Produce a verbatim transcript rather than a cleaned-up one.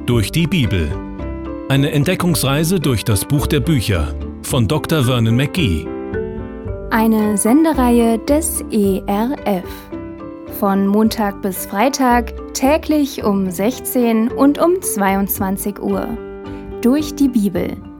Durch die Bibel. Eine Entdeckungsreise durch das Buch der Bücher von Doktor Vernon McGee. Eine Sendereihe des E R F. Von Montag bis Freitag, täglich um sechzehn und um zweiundzwanzig Uhr. Durch die Bibel.